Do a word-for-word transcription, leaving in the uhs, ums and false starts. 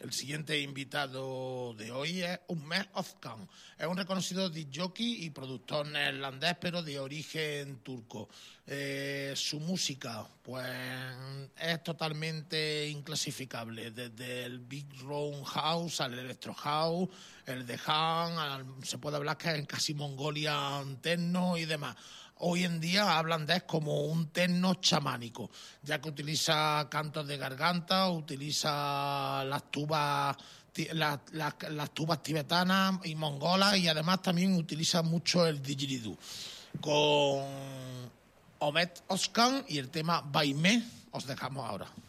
El siguiente invitado de hoy es Ahmet Özkan. Es un reconocido disc jockey y productor neerlandés, pero de origen turco. Eh, su música, pues, es totalmente inclasificable. Desde el Big Round House al Electro House, el de Han, al, se puede hablar que es casi Mongolian techno y demás. Hoy en día hablan de él como un techno chamánico, ya que utiliza cantos de garganta, utiliza las tubas, las, las, las tubas tibetanas y mongolas, y además también utiliza mucho el didgeridoo. Con Ahmet Özkan y el tema Baime os dejamos ahora.